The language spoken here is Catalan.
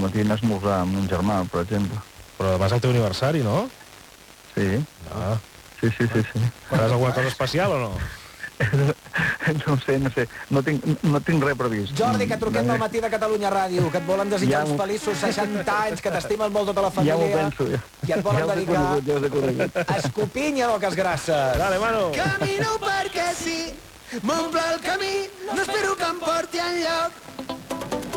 matí anar a esmorzar amb un germà, per exemple. Però vas al teu aniversari, no? Sí. Ah. Sí. Faràs alguna cosa especial o no? No sé. No tinc res previst. Jordi, que truquem al Matí de Catalunya Ràdio, que et volen desitjar uns feliços 60 anys, que t'estimen molt tota la família. Ja m'ho penso, ja. I et volen dedicar Escopinya d'Oques Grasses. Dale, mano. Camino perquè sí, m'omple el camí, no espero que em porti enlloc.